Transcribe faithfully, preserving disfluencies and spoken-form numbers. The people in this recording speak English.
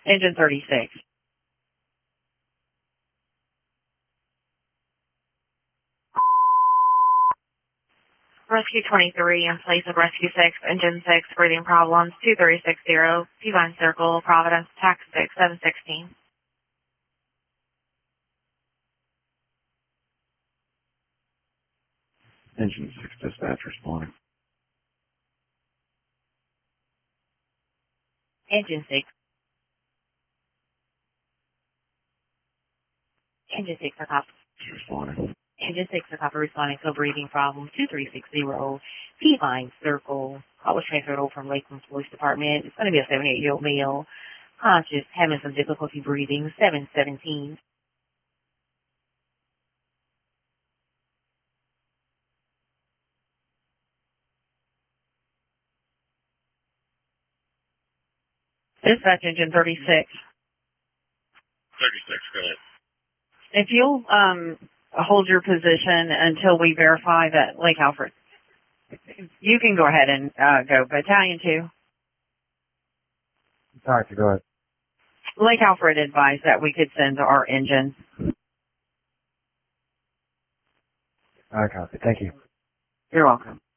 Engine thirty-six. Rescue twenty-three, in place of Rescue six, Engine six, breathing problems, two three six zero, Peavine Circle, Providence, Tax six, seven sixteen. Engine six, dispatch responding. Engine six. Engine six, a copy. Responding. Engine six, a copy responding to a breathing problem, two three six zero, Peavine Circle. I was transferred over from Lakeland Police Department. It's going to be a seventy-eight-year-old male, conscious, having some difficulty breathing, seven seventeen. Dispatch, Engine thirty-six. thirty-six, go ahead. If you'll um, hold your position until we verify that Lake Alfred, you can go ahead and uh, go. Battalion two. Sorry, go ahead. Lake Alfred advised that we could send our engines. I copy. Thank you. You're welcome.